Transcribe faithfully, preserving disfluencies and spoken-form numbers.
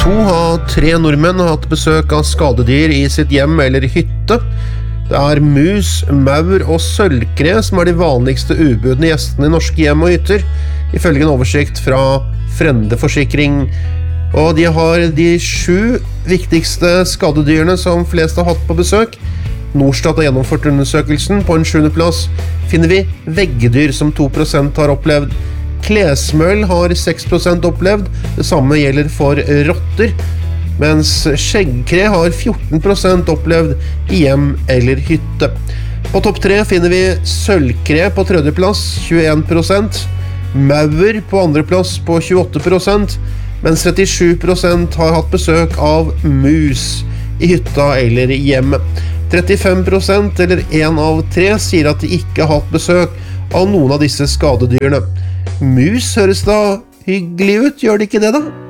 To av tre nordmenn har hatt besøk av skadedyr i sitt hjem eller hytte. Det er mus, maur og sølvkre som er de vanligste ubudne gjestene i norske hjem og hytter, ifølge en oversikt fra Frendeforsikring. Og de har de sju viktigste skadedyrene som flest har hatt på besøk. Norstat har gjennomført undersøkelsen. På en sjuende plass finner vi veggdyr som to prosent har opplevd. Klesmøll har seks prosent opplevd, det samme gjelder for rotter, mens skjeggkre har fjorten prosent opplevd i hjem eller hytte. På topp tre finner vi sølvkre på tredje plass, tjueen prosent, maur på andre plass på tjueåtte prosent, mens trettisju prosent har hatt besøk av mus i hytta eller hjemme. trettifem prosent, eller en av tre, sier at de ikke har hatt besøk av noen av disse skadedyrene. Mus høres da hyggelig ut, gjør det ikke det da?